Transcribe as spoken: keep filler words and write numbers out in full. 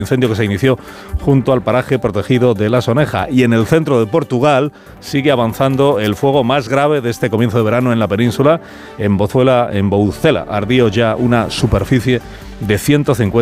incendio que se inició junto al paraje protegido de La Soneja. Y en el centro de Portugal sigue avanzando el fuego más grave de este comienzo de verano en la península. En Bozuela, en Boucela, ardió ya una superficie de ciento cincuenta